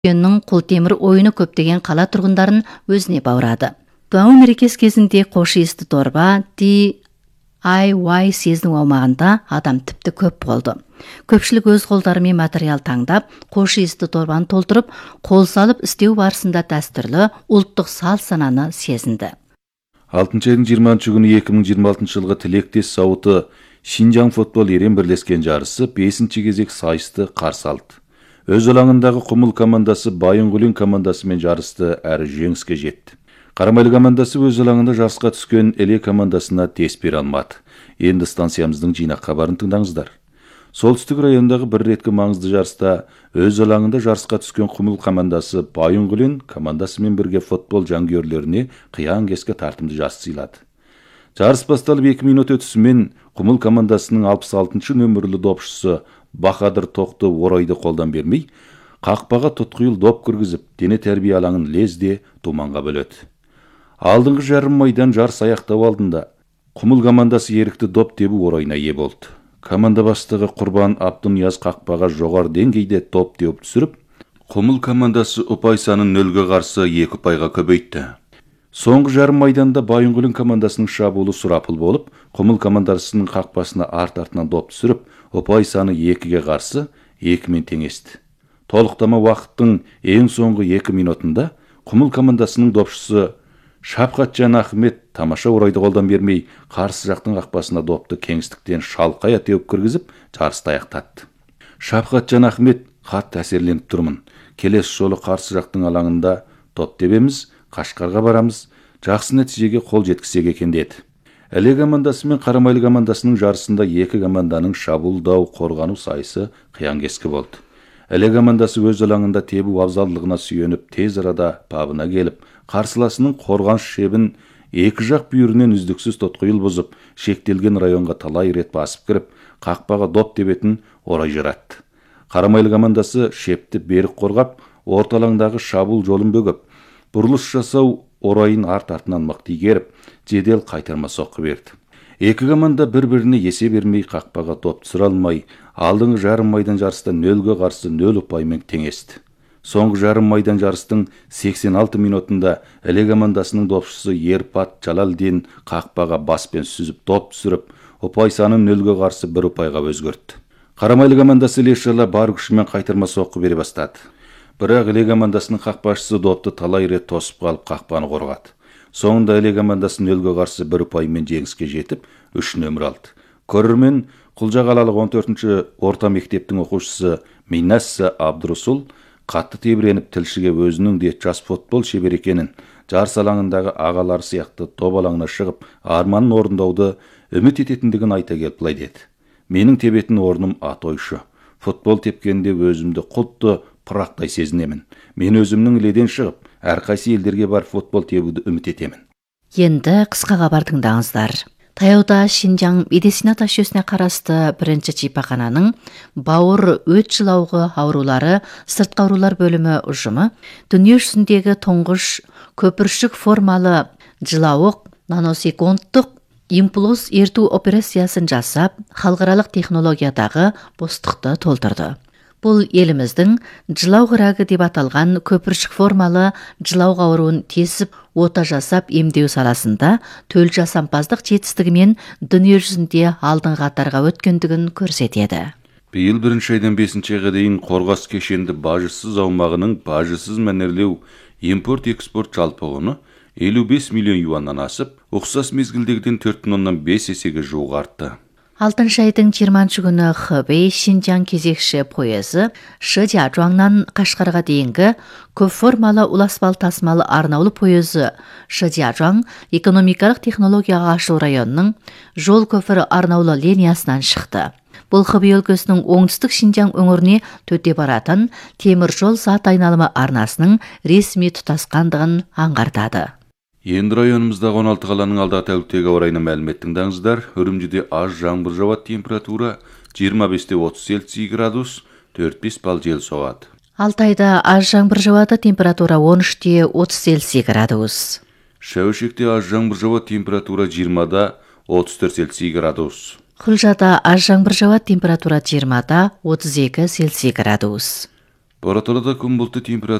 Күннің Құлтемір ойыны көптеген қала тұрғындарын өзіне баурады. Дуан мерекесі кезінде қош иісті дорба DIY съездің аумағында адам тіпті көп болды. Көпшілік өз қолдарымен материал таңдап, қош иісті дорбаны толтырып, қол салып істеу барысында дәстүрлі ұлттық салт-сананы сезінді. 6 айдың 20 күні 2026 жылғы тілектес сауыты Шинжаң футбол ерен бірлескен жарысы 5-ші кезек сайысты қарсы алды. Өз алаңындағы Құмыл командасы Байынғұлин командасымен жарысты әрі жеңіске жетті. Қарамайлы командасы өз алаңында жарысқа түскен Эле командасына тес бере алмады. Енді станциямыздың жинақ хабарын тыңдаңыздар. Солтүстік райондағы бір реткі маңызды жарыста өз алаңында жарысқа түскен Құмыл командасы Байынғұлин командасымен бірге футбол жанкүйерлеріне қиян-кескі тартымды жарыс сыйлады. Жарыс басталып 2 минут өтісімен Құмыл командасының 66-шы нөмірлі допшысы Бахадыр Тоқты орайды қолдан бермей, қақпаға тұтқиыл доп кіргізіп, дене тәрбие алаңын лезде туманға бөледі. Алдыңғы жарым майдан жарыс аяқтау алдында Құмыл командасы ерікті доп тебу орайына ие болды. Команда бастығы Құрбан Абдунияз қақпаға жоғары деңгейде топ теуіп түсіріп, Құмыл командасы ұпай санын 0-ге қарсы 2 ұпайға көбейтті. Соңғы жарым майданда Байынғұлин командасының шабуылы сұрапыл болып, Құмыл командасының қақпасына арт-артынан доп түсіріп, ұпай саны 2-ге қарсы 2-мен теңесті. Толықтама уақыттың ең соңғы 2 минутында Құмыл командасының допшысы Шапқатжан Ахмет тамаша орайды қолдан бермей, қарсы жақтың қақпасына допты кеңістіктен шалқая теуіп кіргізіп, жарысты аяқтатты. Шапқатжан Ахмет қатты әсерленіп тұрмын. Келесі жолы қарсы жақтың алаңында топ тебеміз, Қашқарға барамыз, жақсы нәтижеге қол жеткізсек екен деді. Эле командасы мен Қарамайлы командасының жарысында 2 команданың шабуылдау, қорғану сайысы қиян-кескі болды. Эле командасы өз алаңында тебу абзалдығына сүйеніп, тез арада бабына келіп, қарсыласының қорғаныс шебін екі жақ бүйірінен үздіксіз тұтқиыл бұзып, шектелген районға талай рет басып кіріп, қақпаға доп тебетін орай жаратты. Қарамайлы командасы шепті берік қорғап, орталаңдағы шабуыл жолын бөгіп, бұрылыс жасау орайын арт-артынан мықты игеріп, жедел қайтарма соққы берді. 2 команда бір-біріне есе бермей, қақпаға доп түсіре алмай, алдыңғы жарым майдан жарыста 0-ге қарсы 0 ұпаймен теңесті. Соңғы жарым майдан жарыстың 86 минутында Эле командасының допшысы Ерпат Жалалдин қақпаға баспен сүзіп доп түсіріп, ұпай санын 0-ге қарсы 1 ұпайға өзгертті. Қарамайлы командасы Лешала бар күшімен қайтарма соққы бере бастады. Бірақ Эле командасының қақпашысы допты талай рет тосып қалып қақпаны қорғады. Соңында Эле командасы 0-ге қарсы 1 ұпаймен жеңіске жетіп, 3 нөмір алды. Көрермен Құлжа қалалық 14-ші орта мектептің оқушысы Минасса Абдурусул қатты тебіреніп тілшіге өзінің де жас футбол шебер екенін, жарыс алаңындағы ағалар сияқты топ алаңына шығып, арманын орындауды үміт ететіндігін айта келіп былай деді. Менің тебетін орным атойшы. Футбол тепкенде өзімді құтты пырақтай сезінемін. Мен өзімнің іледен шығып, әрқайсы елдерге бар футбол тебуді үміт етемін. Енді қысқа хабар тыңдаңыздар. Таяуда Шинжаң медицина тас жүйесіне қарасты бірінші шипахананың бауыр өт жылауғы аурулары сыртқы аурулар бөлімі ұжымы дүние жүзіндегі тұңғыш көпіршік формалы жылауық наносекундтық импульс ерту операциясын жасап, халықаралық технологиядағы бостықты толтырды. Бұл еліміздің жылау рагы деп аталған көпіршік формалы жылау ауруын тесіп, ота жасап емдеу саласында төл жасампаздық жетістігімен дүние жүзінде алдыңғы қатарға өткендігін көрсетеді. Биыл 1 айдан 5 айға дейін Қорғас кешенді бажысыз аумағының бажысыз мәнерлеу импорт-экспорт жалпы құны 55 миллион юаннан асып, ұқсас мезгілдегіден 4,5 есеге жуық артты. 6 айдың 20 күні Хэбэй Шинжаң кезекші пойызы Шыжиажуаңнан Қашқарға дейінгі көп формалы уласпал тасымалы арнаулы пойызы Шыжиажуаң экономикалық технологияға ашылу районының жол көпірі арнаулы линиясынан шықты. Бұл Хэбэй өлкесінің оңтүстік Шинжаң өңіріне төте баратын темір жол саат айналымы арнасының ресми тұтасқандығын аңғартады. Енді районымыздағы 16 қаланың алдағы тәуліктегі орайына мәлімет тыңдаңыздар. Үрімжіде аз жаңбыр жауады, температура 25-30 Цельсий градус, 4-5 балл жел соғады. Алтайда аз жаңбыр жауады, температура 13-30 Цельсий градус. Шәуешекте аз жаңбыр жауады, температура 20-34 Цельсий градус. Құлжада аз жаңбыр жауады, температура 20-32 Цельсий градус. Боротолода күн бұлтты, температура